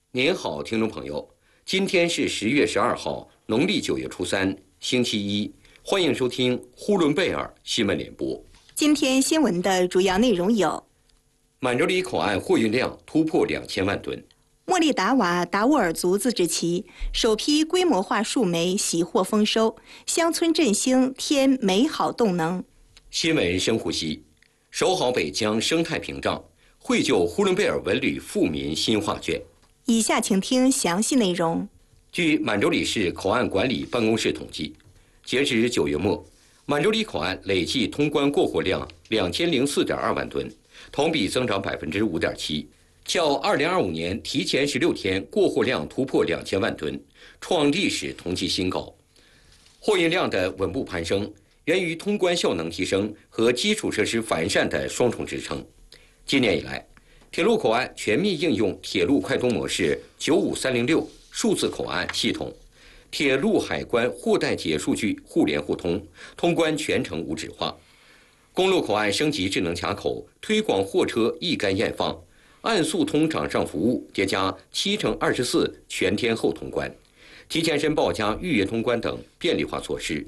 您好，听众朋友，今天是10月12号，农历9月初3，星期一，欢迎收听呼伦贝尔新闻联播。 今天新闻的主要内容有： 满洲里口岸货运量突破2000万吨； 莫利达瓦达斡尔族自治旗首批规模化树莓喜获丰收，乡村振兴添美好动能。 新闻深呼吸，守好北疆生态屏障，绘就呼伦贝尔文旅富民新画卷。 以下请听详细内容。 据满洲里市口岸管理办公室统计，截至9月末，满洲里口岸累计通关过货量2004.2万吨，同比增长5.7%，较2025年提前16天过货量突破2000万吨，创历史同期新高。货运量的稳步攀升，源于通关效能提升和基础设施完善的双重支撑。今年以来，铁路口岸全面应用铁路快通模式95306数字口岸系统，铁路海关货代结数据互联互通，通关全程无纸化。公路口岸升级智能卡口，推广货车一干验放，按速通掌上服务叠加7×24全天候通关，提前申报加预约通关等便利化措施，